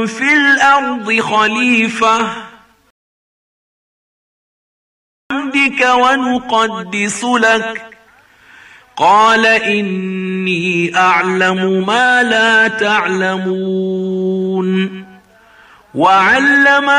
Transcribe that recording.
في الأرض خليفة بك ونقدس لك قال إني أعلم ما لا تعلمون وعلم